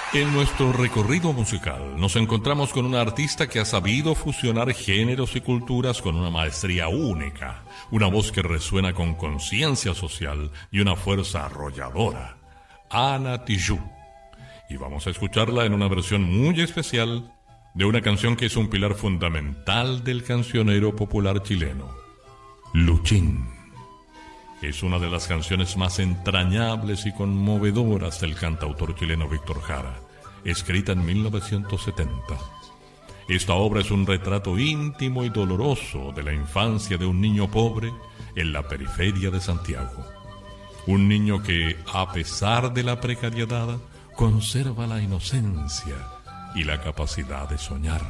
En nuestro recorrido musical nos encontramos con una artista que ha sabido fusionar géneros y culturas con una maestría única, una voz que resuena con conciencia social y una fuerza arrolladora, Ana Tijoux. Y vamos a escucharla en una versión muy especial de una canción que es un pilar fundamental del cancionero popular chileno, Luchín. Es una de las canciones más entrañables y conmovedoras del cantautor chileno Víctor Jara, escrita en 1970. Esta obra es un retrato íntimo y doloroso de la infancia de un niño pobre en la periferia de Santiago. Un niño que, a pesar de la precariedad, conserva la inocencia y la capacidad de soñar.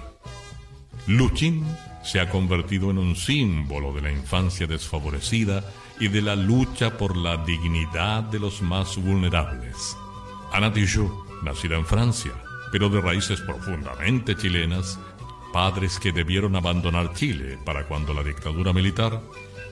Luchín se ha convertido en un símbolo de la infancia desfavorecida y de la lucha por la dignidad de los más vulnerables. Ana Tijoux, nacida en Francia, pero de raíces profundamente chilenas, padres que debieron abandonar Chile para cuando la dictadura militar,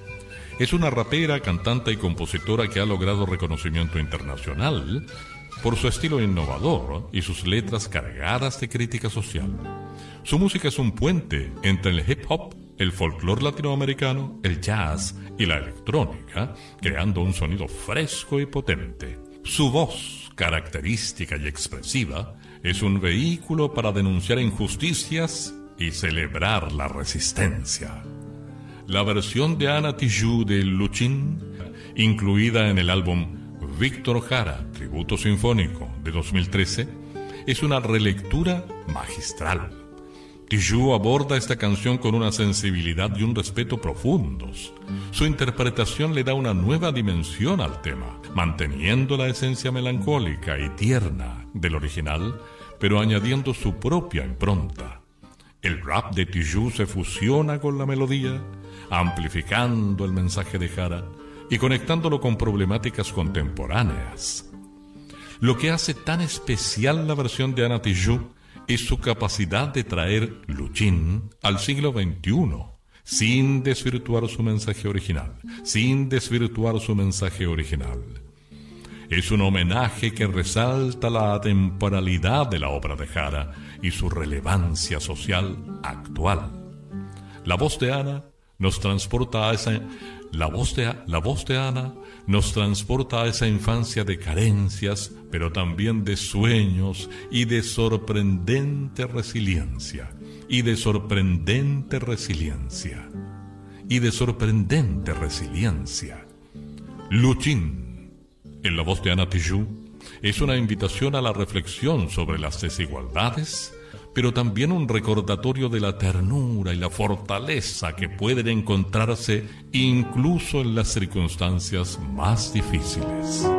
es una rapera, cantante y compositora que ha logrado reconocimiento internacional por su estilo innovador y sus letras cargadas de crítica social. Su música es un puente entre el hip hop, el folclore latinoamericano, el jazz y la electrónica, creando un sonido fresco y potente. Su voz, característica y expresiva, es un vehículo para denunciar injusticias y celebrar la resistencia. La versión de Ana Tijoux de Luchín, incluida en el álbum Víctor Jara, Tributo Sinfónico, de 2013, es una relectura magistral. Tijoux aborda esta canción con una sensibilidad y un respeto profundos. Su interpretación le da una nueva dimensión al tema, manteniendo la esencia melancólica y tierna del original, pero añadiendo su propia impronta. El rap de Tijoux se fusiona con la melodía, amplificando el mensaje de Jara y conectándolo con problemáticas contemporáneas. Lo que hace tan especial la versión de Ana Tijoux es su capacidad de traer Luchín al siglo XXI, sin desvirtuar su mensaje original, Es un homenaje que resalta la atemporalidad de la obra de Jara y su relevancia social actual. La voz de Ana nos transporta a esa infancia de carencias, pero también de sueños y de sorprendente resiliencia. Luchín, en la voz de Ana Tijoux, es una invitación a la reflexión sobre las desigualdades, pero también un recordatorio de la ternura y la fortaleza que pueden encontrarse incluso en las circunstancias más difíciles.